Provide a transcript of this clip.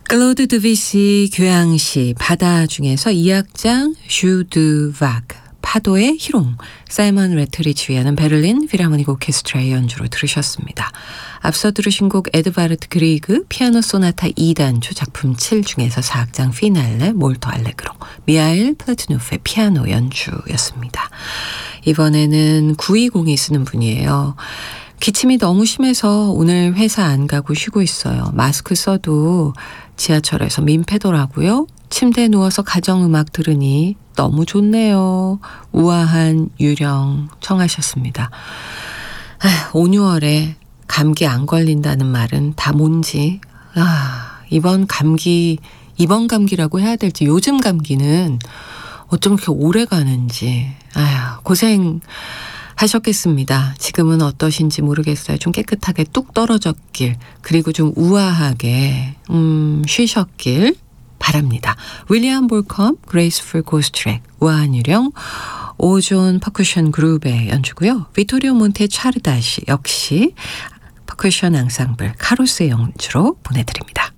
클로드 드비시 교향시 바다 중에서 2악장 슈드 바그 파도의 희롱 사이먼 레트리치 위하는 베를린 필하모닉 오케스트라의 연주로 들으셨습니다. 앞서 들으신 곡 에드바르트 그리그 피아노 소나타 2단조 작품 7 중에서 4악장 피날레 몰토 알레그로 미하일 플라트노프의 피아노 연주였습니다. 이번에는 920이 쓰는 분이에요. 기침이 너무 심해서 오늘 회사 안 가고 쉬고 있어요. 마스크 써도 지하철에서 민폐더라고요. 침대에 누워서 가정음악 들으니 너무 좋네요. 우아한 유령 청하셨습니다. 올 6월에 감기 안 걸린다는 말은 다 뭔지. 이번 감기라고 해야 될지 요즘 감기는 어쩜 그렇게 오래 가는지. 고생 하셨겠습니다. 지금은 어떠신지 모르겠어요. 좀 깨끗하게 뚝 떨어졌길, 그리고 좀 우아하게 쉬셨길 바랍니다. 윌리엄 볼컴, 그레이스풀 고스트랙, 우아한 유령, 오존 퍼쿠션 그룹의 연주고요. 비토리오 몬테 차르다시 역시 퍼쿠션 앙상블 카로스의 연주로 보내드립니다.